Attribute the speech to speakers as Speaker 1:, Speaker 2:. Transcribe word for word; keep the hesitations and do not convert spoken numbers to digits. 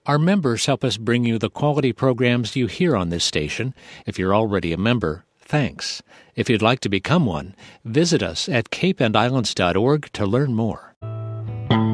Speaker 1: Our members help us bring you the quality programs you hear on this station. If you're already a member, thanks. If you'd like to become one, visit us at cape and islands dot org to learn more.